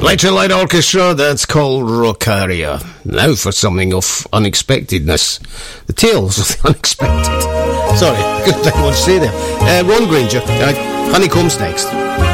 Electric Light Orchestra, that's called Rocaria. Now for something of unexpectedness. The Tales of the Unexpected. Sorry, I couldn't think what to say there. Ron Granger, Honeycomb's next.